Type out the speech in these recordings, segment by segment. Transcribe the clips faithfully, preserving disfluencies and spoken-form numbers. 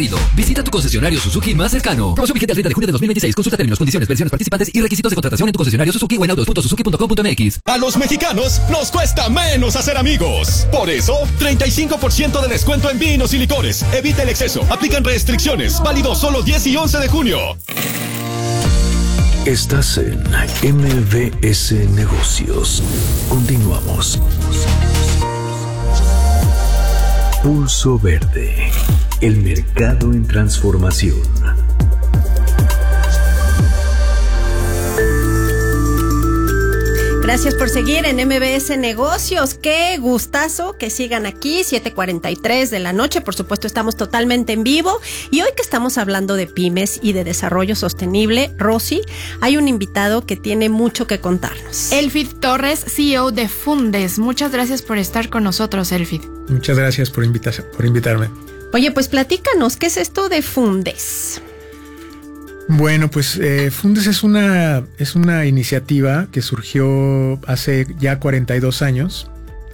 Visita tu concesionario Suzuki más cercano. Promoción vigente al treinta de junio de dos mil veintiséis. Consulta términos, condiciones, versiones participantes y requisitos de contratación en tu concesionario Suzuki o en autos punto suzuki punto com punto mx. A los mexicanos nos cuesta menos hacer amigos. Por eso, treinta y cinco por ciento de descuento en vinos y licores. Evita el exceso. Aplican restricciones. Válido solo diez y once de junio. Estás en M V S Negocios. Continuamos. Pulso Verde. El mercado en transformación. Gracias por seguir en M V S Negocios. Qué gustazo que sigan aquí, siete cuarenta y tres de la noche. Por supuesto, estamos totalmente en vivo. Y hoy que estamos hablando de pymes y de desarrollo sostenible, Rosy, hay un invitado que tiene mucho que contarnos. Elfid Torres, C E O de Fundes. Muchas gracias por estar con nosotros, Elfid. Muchas gracias por, invita- por invitarme. Oye, pues platícanos, ¿qué es esto de Fundes? Bueno, pues eh, Fundes es una, es una iniciativa que surgió hace ya cuarenta y dos años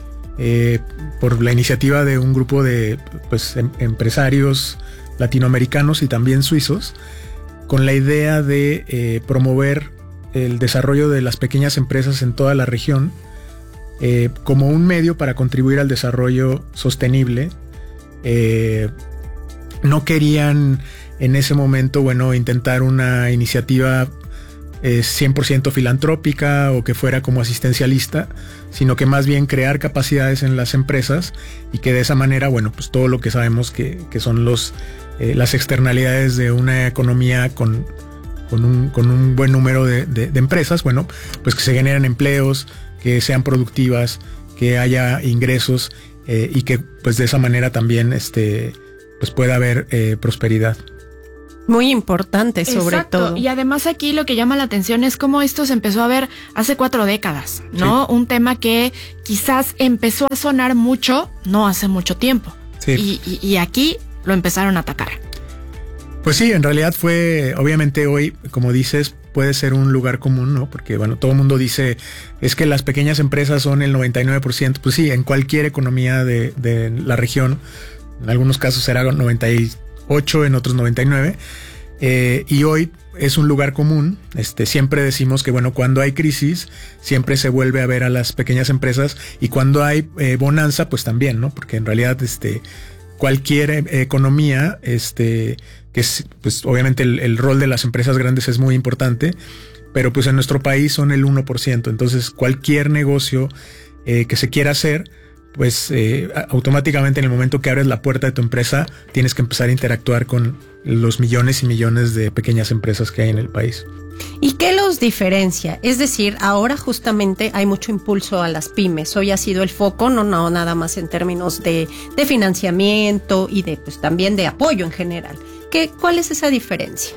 eh, por la iniciativa de un grupo de pues, em- empresarios latinoamericanos y también suizos, con la idea de eh, promover el desarrollo de las pequeñas empresas en toda la región eh, como un medio para contribuir al desarrollo sostenible. Eh, no querían en ese momento, bueno, intentar una iniciativa eh, cien por ciento filantrópica o que fuera como asistencialista, sino que más bien crear capacidades en las empresas y que de esa manera, bueno, pues todo lo que sabemos que, que son los, eh, las externalidades de una economía con, con, un, con un buen número de, de, de empresas, bueno, pues que se generen empleos, que sean productivas, que haya ingresos eh, y que pues de esa manera también este, pues pueda haber eh, prosperidad. Muy importante, sobre Exacto. todo. Y además aquí lo que llama la atención es cómo esto se empezó a ver hace cuatro décadas, ¿no? Sí. Un tema que quizás empezó a sonar mucho, no hace mucho tiempo. Sí. Y, y, y aquí lo empezaron a atacar. Pues sí, en realidad fue, obviamente hoy, como dices, puede ser un lugar común, ¿no? Porque, bueno, todo el mundo dice, es que las pequeñas empresas son el noventa y nueve por ciento. Pues sí, en cualquier economía de, de la región, en algunos casos será noventa y ocho, en otros noventa y nueve, eh, y hoy es un lugar común. Este, siempre decimos que, bueno, cuando hay crisis, siempre se vuelve a ver a las pequeñas empresas, y cuando hay eh, bonanza, pues también, ¿no? Porque en realidad, este, cualquier eh, economía, este, que es, pues obviamente el, el rol de las empresas grandes es muy importante, pero pues en nuestro país son el uno por ciento, entonces cualquier negocio eh, que se quiera hacer, pues eh, automáticamente en el momento que abres la puerta de tu empresa tienes que empezar a interactuar con los millones y millones de pequeñas empresas que hay en el país. ¿Y qué los diferencia? Es decir, ahora justamente hay mucho impulso a las pymes. Hoy ha sido el foco, no, no nada más en términos de, de financiamiento y de pues también de apoyo en general. ¿Qué, ¿Cuál es esa diferencia?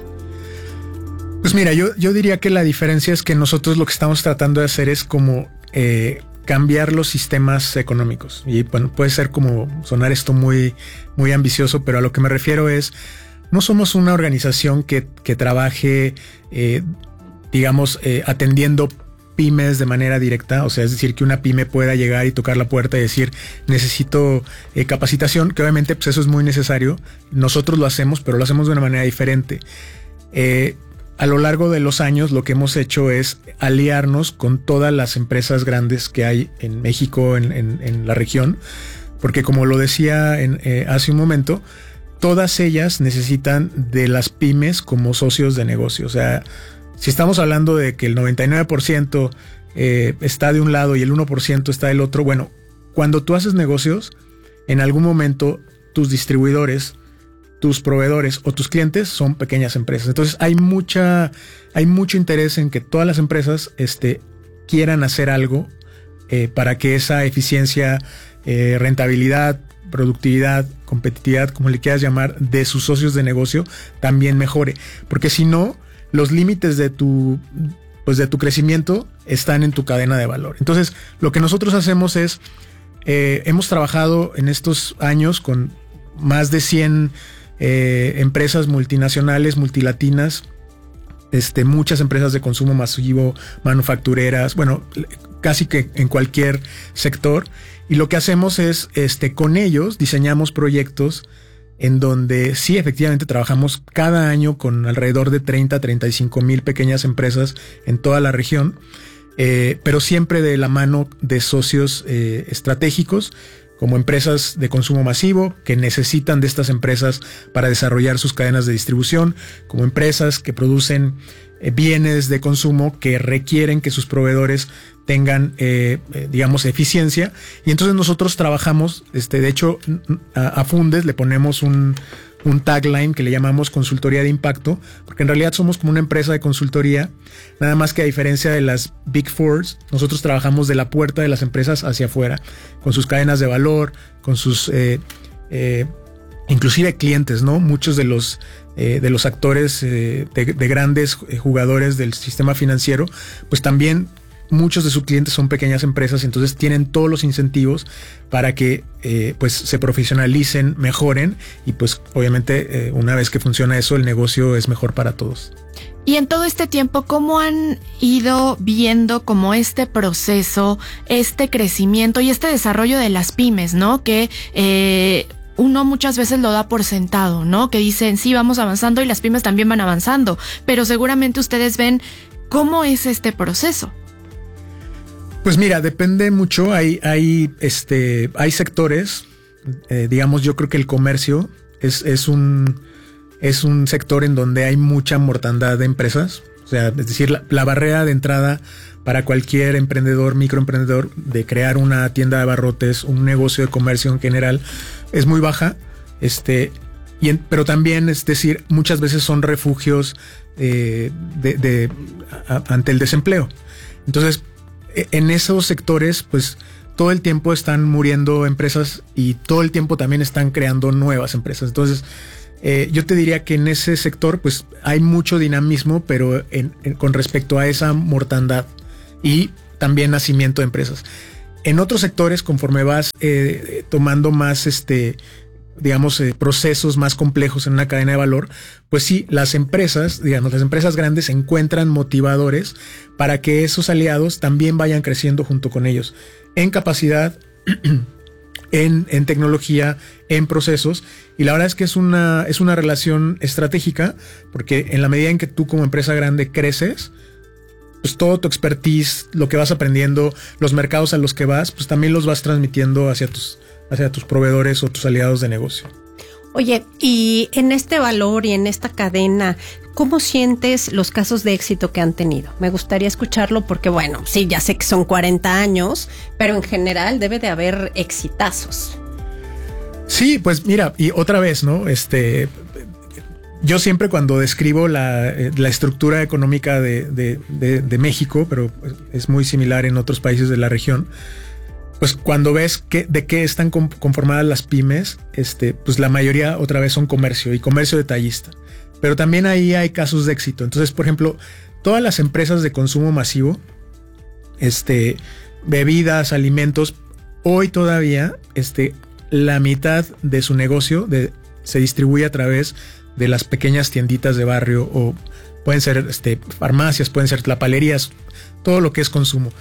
Pues mira, yo, yo diría que la diferencia es que nosotros lo que estamos tratando de hacer es como eh, cambiar los sistemas económicos. Y bueno, puede ser como sonar esto muy, muy ambicioso, pero a lo que me refiero es, no somos una organización que, que trabaje, eh, digamos, eh, atendiendo pymes de manera directa, o sea, es decir, que una pyme pueda llegar y tocar la puerta y decir, necesito eh, capacitación, que obviamente pues eso es muy necesario. Nosotros lo hacemos, pero lo hacemos de una manera diferente. Eh, A lo largo de los años lo que hemos hecho es aliarnos con todas las empresas grandes que hay en México, en, en, en la región, porque como lo decía en, eh, hace un momento, todas ellas necesitan de las pymes como socios de negocio. O sea, si estamos hablando de que el noventa y nueve por ciento eh, está de un lado y el uno por ciento está del otro, bueno, cuando tú haces negocios, en algún momento tus distribuidores, tus proveedores o tus clientes son pequeñas empresas. Entonces hay mucha, hay mucho interés en que todas las empresas este, quieran hacer algo eh, para que esa eficiencia, eh, rentabilidad, productividad, competitividad, como le quieras llamar, de sus socios de negocio también mejore. Porque si no, los límites de tu, pues de tu crecimiento están en tu cadena de valor. Entonces, lo que nosotros hacemos es, eh, hemos trabajado en estos años con más de cien Eh, empresas multinacionales, multilatinas, este, muchas empresas de consumo masivo, manufactureras, bueno, casi que en cualquier sector. Y lo que hacemos es, este, con ellos diseñamos proyectos en donde sí, efectivamente trabajamos cada año con alrededor de treinta, treinta y cinco mil pequeñas empresas en toda la región, eh, pero siempre de la mano de socios eh, estratégicos, como empresas de consumo masivo que necesitan de estas empresas para desarrollar sus cadenas de distribución, como empresas que producen eh, bienes de consumo que requieren que sus proveedores tengan, eh, eh, digamos, eficiencia. Y entonces nosotros trabajamos, este, de hecho, a, a Fundes le ponemos un, un tagline que le llamamos consultoría de impacto, porque en realidad somos como una empresa de consultoría, nada más que a diferencia de las Big Fours, nosotros trabajamos de la puerta de las empresas hacia afuera, con sus cadenas de valor, con sus, eh, eh, inclusive clientes, ¿no? Muchos de los, eh, de los actores eh, de, de grandes jugadores del sistema financiero, pues también muchos de sus clientes son pequeñas empresas, entonces tienen todos los incentivos para que eh, pues se profesionalicen, mejoren y pues obviamente eh, una vez que funciona eso, el negocio es mejor para todos. Y en todo este tiempo, ¿cómo han ido viendo como este proceso, este crecimiento y este desarrollo de las pymes, ¿no? Que eh, uno muchas veces lo da por sentado, ¿no? Que dicen, sí, vamos avanzando y las pymes también van avanzando, pero seguramente ustedes ven cómo es este proceso. Pues mira, depende mucho. Hay, hay, este, hay sectores, eh, digamos, yo creo que el comercio es, es un, es un sector en donde hay mucha mortandad de empresas. O sea, es decir, la, la barrera de entrada para cualquier emprendedor, microemprendedor, de crear una tienda de abarrotes, un negocio de comercio en general, es muy baja. Este, y en, pero también, es decir, muchas veces son refugios eh, de, de, a, ante el desempleo. Entonces, en esos sectores, pues todo el tiempo están muriendo empresas y todo el tiempo también están creando nuevas empresas. Entonces, eh, yo te diría que en ese sector, pues hay mucho dinamismo, pero en, en, con respecto a esa mortandad y también nacimiento de empresas. En otros sectores, conforme vas eh, tomando más, este, digamos, eh, procesos más complejos en una cadena de valor, pues sí, las empresas, digamos, las empresas grandes encuentran motivadores para que esos aliados también vayan creciendo junto con ellos en capacidad, en, en tecnología, en procesos. Y la verdad es que es una, es una relación estratégica, porque en la medida en que tú como empresa grande creces, pues todo tu expertise, lo que vas aprendiendo, los mercados a los que vas, pues también los vas transmitiendo hacia tus hacia tus proveedores o tus aliados de negocio. Oye, y en este valor y en esta cadena, ¿cómo sientes los casos de éxito que han tenido? Me gustaría escucharlo porque, bueno, sí, ya sé que son cuarenta años, pero en general debe de haber exitazos. Sí, pues mira, y otra vez, ¿no? Este, yo siempre cuando describo la, la estructura económica de, de, de, de México, pero es muy similar en otros países de la región, pues cuando ves que, de qué están conformadas las pymes, este, pues la mayoría otra vez son comercio y comercio detallista. Pero también ahí hay casos de éxito. Entonces, por ejemplo, todas las empresas de consumo masivo, este, bebidas, alimentos, hoy todavía, este, la mitad de su negocio de, se distribuye a través de las pequeñas tienditas de barrio o pueden ser este, farmacias, pueden ser tlapalerías, todo lo que es consumo.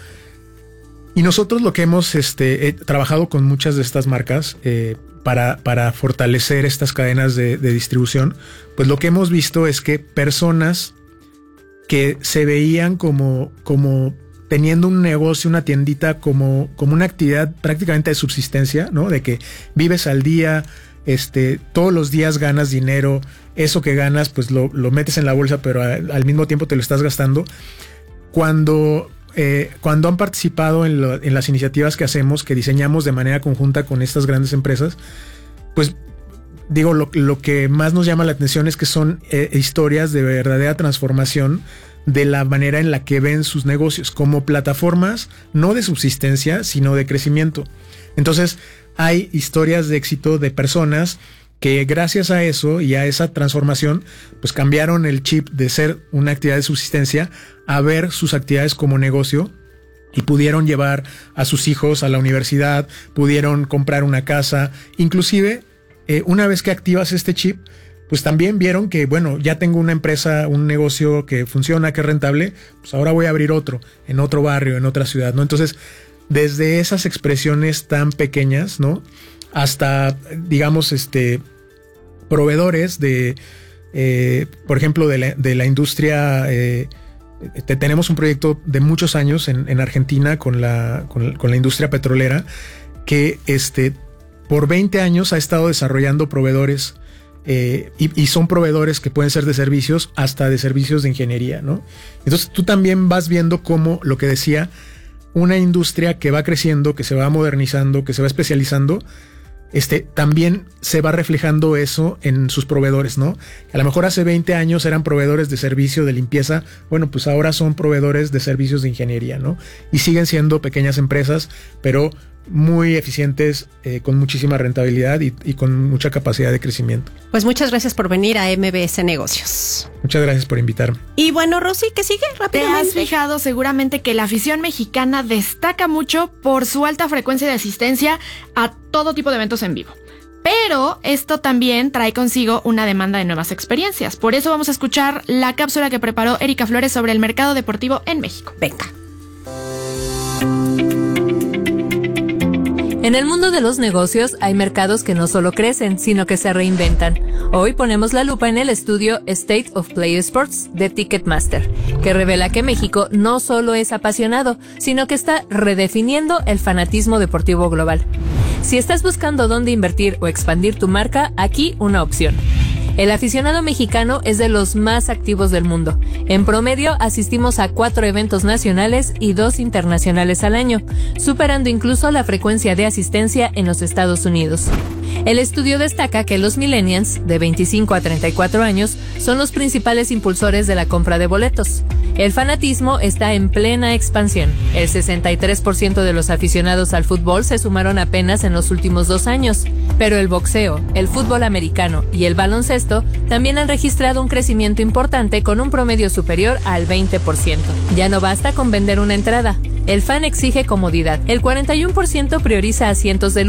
Y nosotros lo que hemos este, eh, trabajado con muchas de estas marcas eh, para, para fortalecer estas cadenas de, de distribución, pues lo que hemos visto es que personas que se veían como, como teniendo un negocio, una tiendita, como, como una actividad prácticamente de subsistencia, ¿no? De que vives al día, este, todos los días ganas dinero, eso que ganas pues lo, lo metes en la bolsa, pero a, al mismo tiempo te lo estás gastando. Cuando... Eh, cuando han participado en, lo, en las iniciativas que hacemos, que diseñamos de manera conjunta con estas grandes empresas, pues digo, lo, lo que más nos llama la atención es que son eh, historias de verdadera transformación de la manera en la que ven sus negocios, como plataformas no de subsistencia, sino de crecimiento. Entonces, hay historias de éxito de personas que gracias a eso y a esa transformación, pues cambiaron el chip de ser una actividad de subsistencia a ver sus actividades como negocio y pudieron llevar a sus hijos a la universidad, pudieron comprar una casa, inclusive eh, una vez que activas este chip, pues también vieron que, bueno, ya tengo una empresa, un negocio que funciona, que es rentable, pues ahora voy a abrir otro, en otro barrio, en otra ciudad, ¿no? Entonces, desde esas expresiones tan pequeñas, ¿no? Hasta, digamos, este, proveedores de, eh, por ejemplo, de la, de la industria. Eh, te, tenemos un proyecto de muchos años en, en Argentina con la, con, con la industria petrolera que este, por veinte años ha estado desarrollando proveedores. Eh, y, y son proveedores que pueden ser de servicios hasta de servicios de ingeniería, ¿no? Entonces tú también vas viendo cómo, lo que decía, una industria que va creciendo, que se va modernizando, que se va especializando, este, también se va reflejando eso en sus proveedores, ¿no? A lo mejor hace veinte años eran proveedores de servicio de limpieza, bueno, pues ahora son proveedores de servicios de ingeniería, ¿no? Y siguen siendo pequeñas empresas, pero muy eficientes, eh, con muchísima rentabilidad y, y con mucha capacidad de crecimiento. Pues muchas gracias por venir a M B S Negocios. Muchas gracias por invitarme. Y bueno, Rosy, ¿qué sigue rápidamente? Te has fijado seguramente que la afición mexicana destaca mucho por su alta frecuencia de asistencia a todo tipo de eventos en vivo. Pero esto también trae consigo una demanda de nuevas experiencias. Por eso vamos a escuchar la cápsula que preparó Erika Flores sobre el mercado deportivo en México. Venga. En el mundo de los negocios hay mercados que no solo crecen, sino que se reinventan. Hoy ponemos la lupa en el estudio State of Play Sports de Ticketmaster, que revela que México no solo es apasionado, sino que está redefiniendo el fanatismo deportivo global. Si estás buscando dónde invertir o expandir tu marca, aquí una opción. El aficionado mexicano es de los más activos del mundo. En promedio asistimos a cuatro eventos nacionales y dos internacionales al año, superando incluso la frecuencia de asistencia en los Estados Unidos. El estudio destaca que los millennials, de veinticinco a treinta y cuatro años, son los principales impulsores de la compra de boletos. El fanatismo está en plena expansión. El sesenta y tres por ciento de los aficionados al fútbol se sumaron apenas en los últimos dos años, pero el boxeo, el fútbol americano y el baloncesto también han registrado un crecimiento importante con un promedio superior al veinte por ciento. Ya no basta con vender una entrada. El fan exige comodidad. El cuarenta y uno por ciento prioriza asientos de lujo